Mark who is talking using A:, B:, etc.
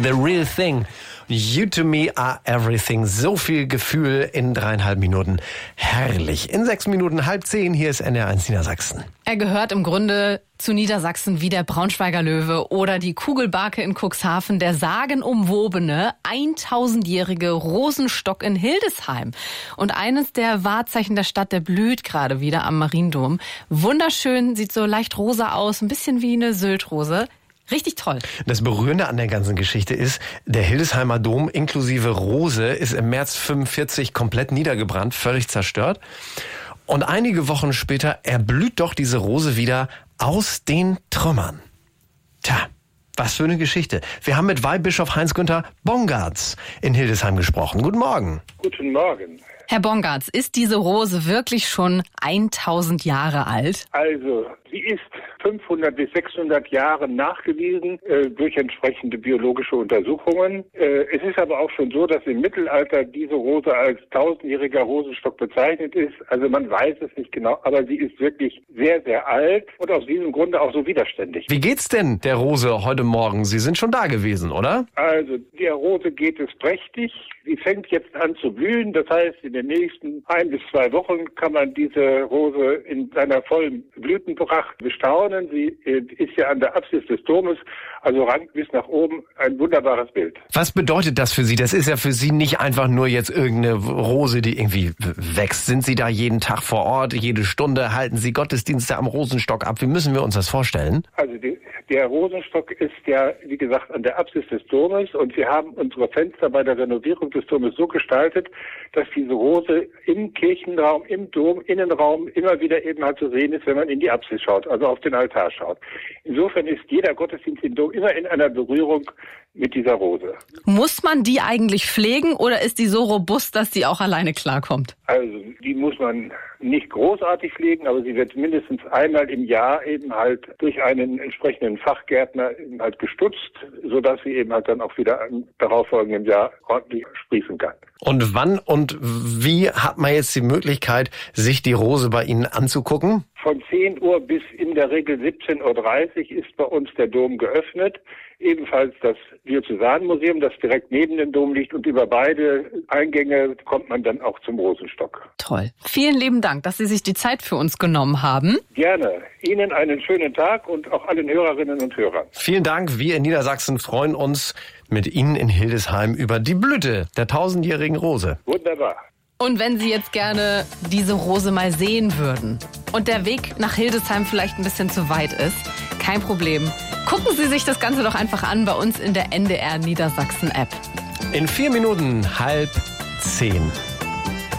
A: The Real Thing. You to me are everything. So viel Gefühl in 3,5 Minuten. Herrlich. In 6 Minuten 9:30. Hier ist NDR1 Niedersachsen.
B: Er gehört im Grunde zu Niedersachsen wie der Braunschweiger Löwe oder die Kugelbarke in Cuxhaven, der sagenumwobene 1000-jährige Rosenstock in Hildesheim. Und eines der Wahrzeichen der Stadt, der blüht gerade wieder am Mariendom. Wunderschön, sieht so leicht rosa aus, ein bisschen wie eine Syltrose. Richtig toll.
A: Das Berührende an der ganzen Geschichte ist, der Hildesheimer Dom inklusive Rose ist im März 45 komplett niedergebrannt, völlig zerstört. Und einige Wochen später erblüht doch diese Rose wieder aus den Trümmern. Tja, was für eine Geschichte. Wir haben mit Weihbischof Heinz-Günther Bongartz in Hildesheim gesprochen. Guten Morgen.
C: Guten Morgen.
B: Herr Bongartz, ist diese Rose wirklich schon 1000 Jahre alt?
C: Also, sie ist 500 bis 600 Jahre nachgewiesen durch entsprechende biologische Untersuchungen. Es ist aber auch schon so, dass im Mittelalter diese Rose als 1000-jähriger Rosenstock bezeichnet ist. Also man weiß es nicht genau, aber sie ist wirklich sehr, sehr alt und aus diesem Grunde auch so widerständig.
A: Wie geht's denn der Rose heute Morgen? Sie sind schon da gewesen, oder?
C: Also der Rose geht es prächtig. Sie fängt jetzt an zu blühen. Das heißt, in den nächsten 1 bis 2 Wochen kann man diese Rose in seiner vollen Blütenpracht bestaunen. Sie ist ja an der Apsis des Domes, also rankt bis nach oben, ein wunderbares Bild.
A: Was bedeutet das für Sie? Das ist ja für Sie nicht einfach nur jetzt irgendeine Rose, die irgendwie wächst. Sind Sie da jeden Tag vor Ort, jede Stunde? Halten Sie Gottesdienste am Rosenstock ab? Wie müssen wir uns das vorstellen?
C: Also der Rosenstock ist ja, wie gesagt, an der Apsis des Domes und wir haben unsere Fenster bei der Renovierung des Domes so gestaltet, dass diese Rose im Kirchenraum, im Dom, Innenraum immer wieder eben halt zu sehen ist, wenn man in die Apsis schaut, also auf den Altar schaut. Insofern ist jeder Gottesdienst im Dom immer in einer Berührung mit dieser Rose.
B: Muss man die eigentlich pflegen oder ist die so robust, dass die auch alleine klarkommt?
C: Also die muss man nicht großartig pflegen, aber sie wird mindestens einmal im Jahr eben halt durch einen entsprechenden Fachgärtner eben halt gestutzt, sodass sie eben halt dann auch wieder im darauffolgenden Jahr ordentlich sprießen kann.
A: Und wann und wie hat man jetzt die Möglichkeit, sich die Rose bei Ihnen anzugucken?
C: Von 10 Uhr bis in der Regel 17:30 Uhr ist bei uns der Dom geöffnet. Ebenfalls das Diözesanmuseum, das direkt neben dem Dom liegt. Und über beide Eingänge kommt man dann auch zum Rosenstock.
B: Toll. Vielen lieben Dank, dass Sie sich die Zeit für uns genommen haben.
C: Gerne. Ihnen einen schönen Tag und auch allen Hörerinnen und Hörern.
A: Vielen Dank. Wir in Niedersachsen freuen uns mit Ihnen in Hildesheim über die Blüte der 1000-jährigen Rose.
C: Wunderbar.
B: Und wenn Sie jetzt gerne diese Rose mal sehen würden und der Weg nach Hildesheim vielleicht ein bisschen zu weit ist, kein Problem. Gucken Sie sich das Ganze doch einfach an bei uns in der NDR Niedersachsen App.
A: In 4 Minuten 9:30.